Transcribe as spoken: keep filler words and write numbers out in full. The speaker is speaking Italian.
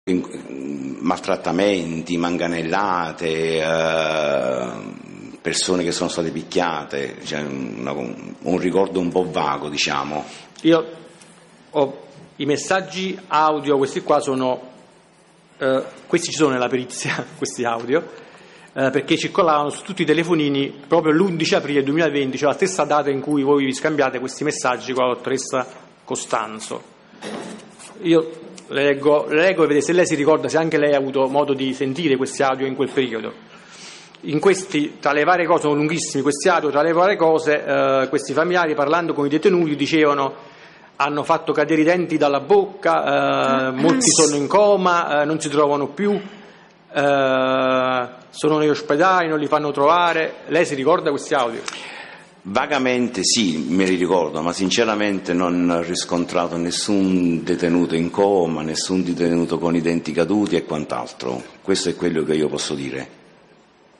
maltrattamenti, manganellate, eh, persone che sono state picchiate, cioè una, un ricordo un po' vago, diciamo. Io ho i messaggi audio, questi qua sono, eh, questi ci sono nella perizia, questi audio, eh, perché circolavano su tutti i telefonini proprio l'undici aprile duemilaventi, cioè la stessa data in cui voi vi scambiate questi messaggi con la dottoressa Costanzo. Io le leggo, le leggo e vedete se lei si ricorda, se anche lei ha avuto modo di sentire questi audio in quel periodo. In questi, tra le varie cose, sono lunghissimi questi audio, tra le varie cose, eh, questi familiari parlando con i detenuti dicevano: hanno fatto cadere i denti dalla bocca, eh, molti sono in coma, eh, non si trovano più, eh, sono negli ospedali, non li fanno trovare. Lei si ricorda questi audio? Vagamente sì, me li ricordo, ma sinceramente non ho riscontrato nessun detenuto in coma, nessun detenuto con i denti caduti e quant'altro. Questo è quello che io posso dire.